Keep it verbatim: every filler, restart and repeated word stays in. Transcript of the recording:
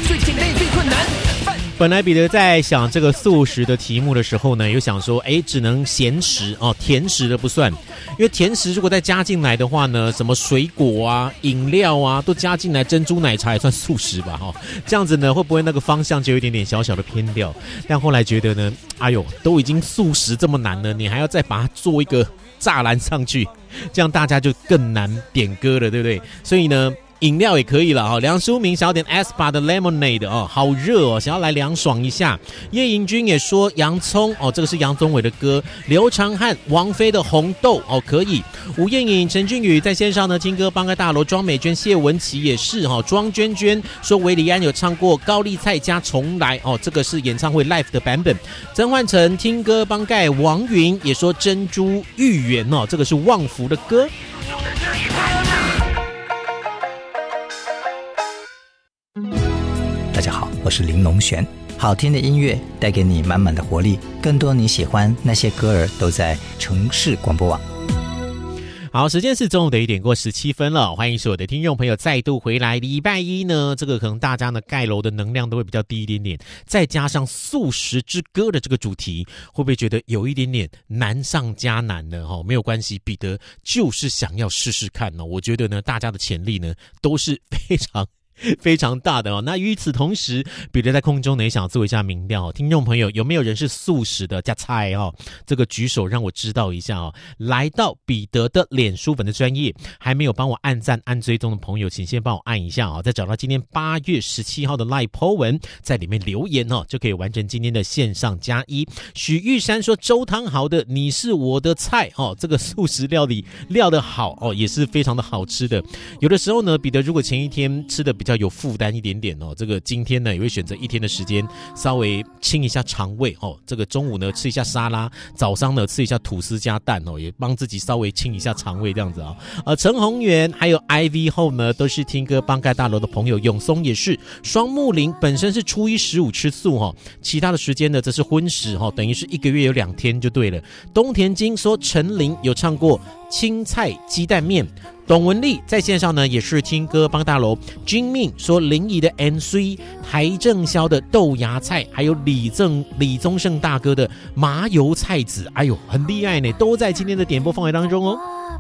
最简单也最困难。 本来彼得在想这个素食的题目的时候呢，有想说，哎，只能咸食哦，甜食的不算，因为甜食如果再加进来的话呢，什么水果啊、饮料啊都加进来，珍珠奶茶也算素食吧，哈、哦，这样子呢，会不会那个方向就有一点点小小的偏掉？但后来觉得呢，哎呦，都已经素食这么难了，你还要再把它做一个栅栏上去，这样大家就更难点歌了，对不对？所以呢。饮料也可以了哈，梁书明想要点 Aespa 的 Lemonade 哦，好热哦，想要来凉爽一下。叶盈君也说洋葱哦，这个是杨宗纬的歌。刘长汉、王菲的红豆哦，可以。吴燕颖、陈俊宇在线上呢听歌，帮个大楼。庄美娟、谢文琪也是哈。庄娟娟说韦礼安有唱过高丽菜加重来哦，这个是演唱会 live 的版本。曾焕成听歌帮盖，王云也说珍珠芋圆哦，这个是旺福的歌。 大家好，我是林龙璇。好听的音乐带给你满满的活力，更多你喜欢那些歌儿都在城市广播网。 好，时间是中午的一点过十七分了，欢迎所有的听众朋友再度回来。礼拜一呢，这个可能大家呢盖楼的能量都会比较低一点点，再加上素食之歌的这个主题，会不会觉得有一点点难上加难呢？哦，没有关系，彼得就是想要试试看呢、哦。我觉得呢，大家的潜力呢都是非常。非常大的哦。那与此同时，彼得在空中呢也想做一下民调、哦，听众朋友有没有人是素食的加菜哦？这个举手让我知道一下哦。来到彼得的脸书粉的专页，还没有帮我按赞按追踪的朋友，请先帮我按一下哦。再找到今天八月十七号的 Live po 文，在里面留言哦，就可以完成今天的线上加一。许玉山说周汤豪的你是我的菜哦，这个素食料理料的好哦，也是非常的好吃的。有的时候呢，彼得如果前一天吃的比较有负担一点点哦，这个今天呢也会选择一天的时间稍微清一下肠胃哦。这个中午呢吃一下沙拉，早上呢吃一下吐司加蛋哦，也帮自己稍微清一下肠胃这样子啊、哦。呃，陈宏源还有 I V 后呢都是听歌帮盖大楼的朋友，永松也是。双木林本身是初一十五吃素哦，其他的时间呢则是荤食哦，等于是一个月有两天就对了。东田金说陈琳有唱过青菜鸡蛋面。董文丽在线上呢也是听歌帮大楼。君命说林怡的 N C， 台正宵的豆芽菜，还有李正李宗盛大哥的麻油菜籽，哎呦很厉害呢，都在今天的点播范围当中哦。